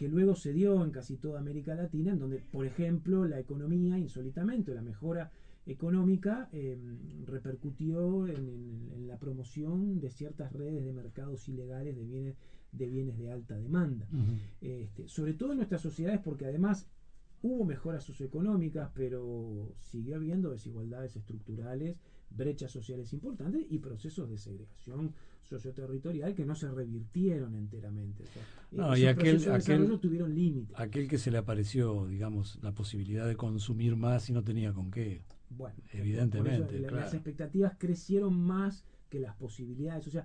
que luego se dio en casi toda América Latina, en donde, por ejemplo, la economía, insólitamente, la mejora económica repercutió en la promoción de ciertas redes de mercados ilegales de bienes de alta demanda. Uh-huh. Sobre todo en nuestras sociedades, porque además hubo mejoras socioeconómicas, pero siguió habiendo desigualdades estructurales, brechas sociales importantes y procesos de segregación socioterritorial que no se revirtieron enteramente. O sea, no, esos procesos de desarrollo tuvieron límites. Aquel que se le apareció, digamos, la posibilidad de consumir más y no tenía con qué. Bueno, evidentemente, por eso, claro. las expectativas crecieron más que las posibilidades. O sea,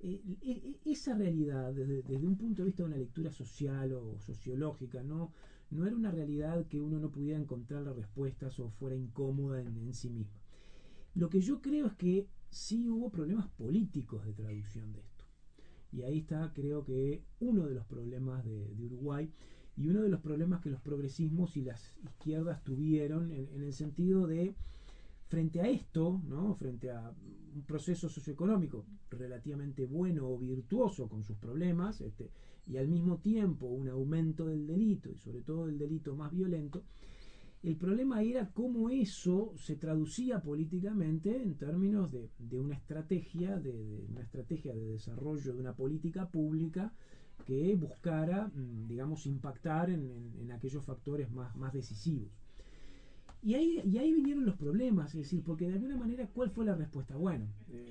esa realidad, desde un punto de vista de una lectura social o sociológica, no era una realidad que uno no pudiera encontrar las respuestas o fuera incómoda en sí misma. Lo que yo creo es que sí hubo problemas políticos de traducción de esto. Y ahí está, creo que, uno de los problemas de Uruguay y uno de los problemas que los progresismos y las izquierdas tuvieron en el sentido de, frente a esto, ¿no? Frente a un proceso socioeconómico relativamente bueno o virtuoso con sus problemas, y al mismo tiempo un aumento del delito y sobre todo el delito más violento, el problema era cómo eso se traducía políticamente en términos de una estrategia, de una estrategia de desarrollo de una política pública que buscara, digamos, impactar en aquellos factores más decisivos. Y ahí vinieron los problemas, es decir, porque de alguna manera, ¿cuál fue la respuesta? Bueno,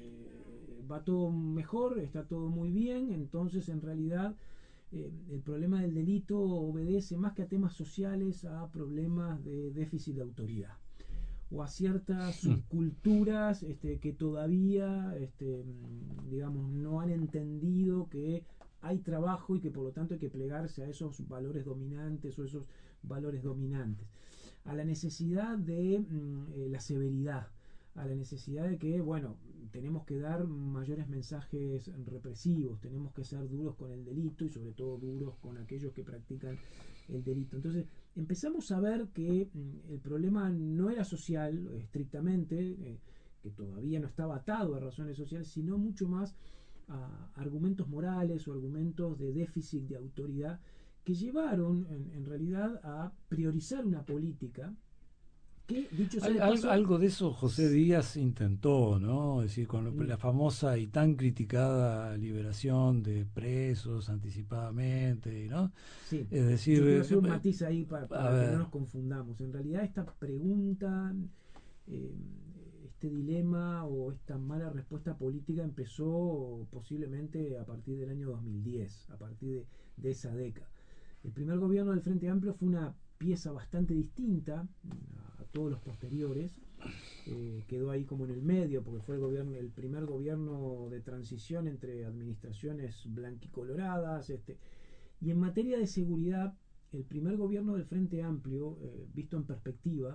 va todo mejor, está todo muy bien, entonces en realidad el problema del delito obedece más que a temas sociales a problemas de déficit de autoridad o a ciertas subculturas que todavía digamos no han entendido que hay trabajo y que por lo tanto hay que plegarse a esos valores dominantes o esos valores dominantes, a la necesidad de la severidad, a la necesidad de que, bueno, tenemos que dar mayores mensajes represivos, tenemos que ser duros con el delito y sobre todo duros con aquellos que practican el delito. Entonces empezamos a ver que el problema no era social estrictamente, que todavía no estaba atado a razones sociales, sino mucho más a argumentos morales o argumentos de déficit de autoridad que llevaron en realidad a priorizar una política que, dicho sea de paso, algo de eso José Díaz intentó, ¿no? Es decir, con la famosa y tan criticada liberación de presos anticipadamente, ¿no? sí, Es decir, yo quiero hacer un matiz ahí para que no ver. nos confundamos. En realidad esta pregunta, eh, este dilema o esta mala respuesta política empezó posiblemente a partir del año 2010, a partir de esa década. El primer gobierno del Frente Amplio fue una pieza bastante distinta a todos los posteriores. Quedó ahí como en el medio porque fue el primer gobierno de transición entre administraciones blanquicoloradas. Y en materia de seguridad, el primer gobierno del Frente Amplio, visto en perspectiva,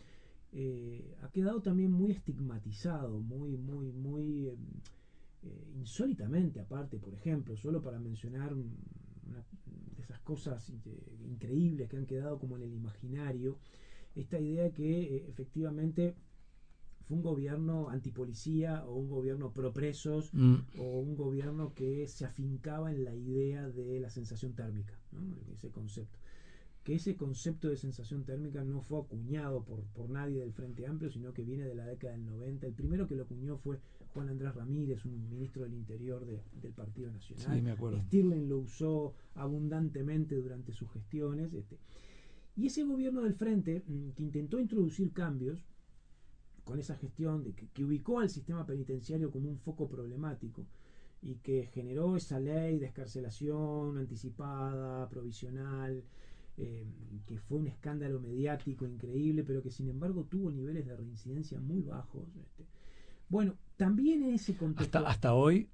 ha quedado también muy estigmatizado, muy insólitamente aparte, por ejemplo, solo para mencionar una de esas cosas increíbles que han quedado como en el imaginario, esta idea que efectivamente fue un gobierno antipolicía o un gobierno pro presos o un gobierno que se afincaba en la idea de la sensación térmica, ¿no? Ese concepto. Que ese concepto de sensación térmica no fue acuñado por nadie del Frente Amplio, sino que viene de la década del 90. El primero que lo acuñó fue Juan Andrés Ramírez, un ministro del Interior del Partido Nacional. Sí, me acuerdo. Stirling lo usó abundantemente durante sus gestiones. Y ese gobierno del Frente, que intentó introducir cambios con esa gestión, que ubicó al sistema penitenciario como un foco problemático y que generó esa ley de excarcelación anticipada, provisional, que fue un escándalo mediático increíble, pero que sin embargo tuvo niveles de reincidencia muy bajos. Bueno, también en ese contexto... Hasta hoy,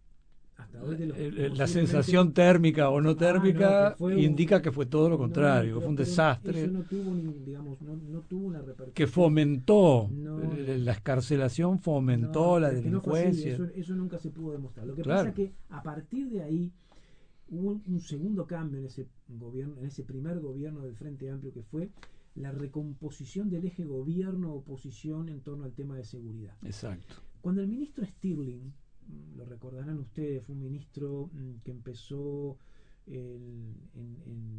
la sensación posiblemente... térmica o no térmica indica que fue todo lo No, contrario, que fue un pero desastre. eso no tuvo, digamos, no tuvo una repercusión. Que fomentó No, la escarcelación, fomentó no, la es que no fue así, delincuencia. eso nunca se pudo demostrar. Lo que Claro. pasa es que a partir de ahí hubo un segundo cambio en ese gobierno, en ese primer gobierno del Frente Amplio, que fue la recomposición del eje gobierno-oposición en torno al tema de seguridad. Exacto. Cuando el ministro Stirling, lo recordarán ustedes, fue un ministro que empezó en